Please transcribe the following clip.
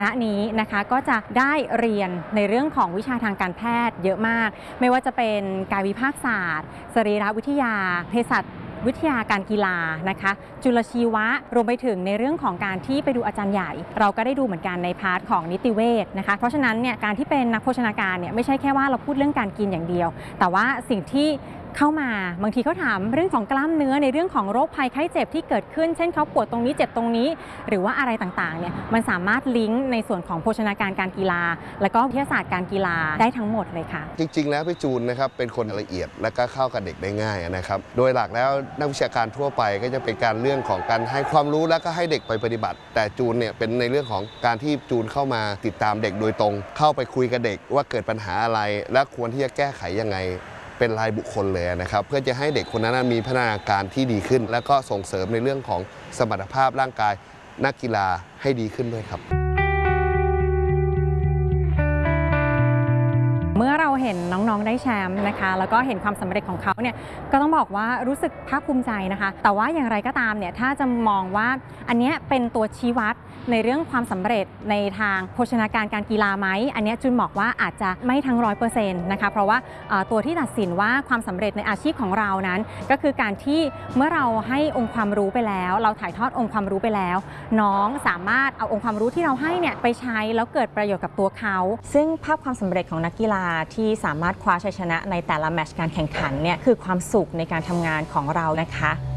ณนี้นะคะก็จะได้เรียนในเรื่องของวิชาทางการแพทย์เยอะมากไม่ว่าจะเป็นกายวิภาคศาสตร์สรีรวิทยาเภสัชวิทยาการกีฬานะคะจุลชีวะรวมไปถึงในเรื่องของการที่ไปดูอาจารย์ใหญ่เราก็ได้ดูเหมือนกันในพาร์ทของนิติเวชนะคะเพราะฉะนั้นเนี่ยการที่เป็นนักโภชนาการเนี่ยไม่ใช่แค่ว่าเราพูดเรื่องการกินอย่างเดียวแต่ว่าสิ่งที่เข้ามาบางทีเขาถามเรื่องของกล้ามเนื้อในเรื่องของโรคภัยไข้เจ็บที่เกิดขึ้นเช่นเขาปวดตรงนี้เจ็บตรงนี้หรือว่าอะไรต่างๆเนี่ยมันสามารถลิงก์ในส่วนของโภชนาการการกีฬาและก็วิทยาศาสตร์การกีฬาได้ทั้งหมดเลยค่ะจริงๆแล้วพี่จูนนะครับเป็นคนละเอียดและก็เข้ากับเด็กได้ง่ายนะครับโดยหลักแล้วนักวิชาการทั่วไปก็จะเป็นการเรื่องของการให้ความรู้แล้วก็ให้เด็กไปปฏิบัติแต่จูนเนี่ยเป็นในเรื่องของการที่จูนเข้ามาติดตามเด็กโดยตรงเข้าไปคุยกับเด็กว่าเกิดปัญหาอะไรและควรที่จะแก้ไขยังไงเป็นรายบุคคลเลยนะครับเพื่อจะให้เด็กคนนั้นมีพัฒนาการที่ดีขึ้นและก็ส่งเสริมในเรื่องของสมรรถภาพร่างกายนักกีฬาให้ดีขึ้นด้วยครับเมื่อเราเห็นน้องๆได้แชมป์นะคะแล้วก็เห็นความสำเร็จของเขาเนี่ยก็ต้องบอกว่ารู้สึกภาคภูมิใจนะคะแต่ว่าอย่างไรก็ตามเนี่ยถ้าจะมองว่าอันนี้เป็นตัวชี้วัดในเรื่องความสำเร็จในทางโภชนาการการกีฬาไหมอันนี้จุนบอกว่าอาจจะไม่ทั้ง100%นะคะเพราะว่าตัวที่ตัดสินว่าความสำเร็จในอาชีพของเรานั้นก็คือการที่เมื่อเราให้องค์ความรู้ไปแล้วเราถ่ายทอดองค์ความรู้ไปแล้วน้องสามารถเอาองค์ความรู้ที่เราให้เนี่ยไปใช้แล้วเกิดประโยชน์กับตัวเขาซึ่งภาพความสำเร็จของนักกีฬาที่สามารถคว้าชัยชนะในแต่ละแมตช์การแข่งขันเนี่ยคือความสุขในการทำงานของเรานะคะ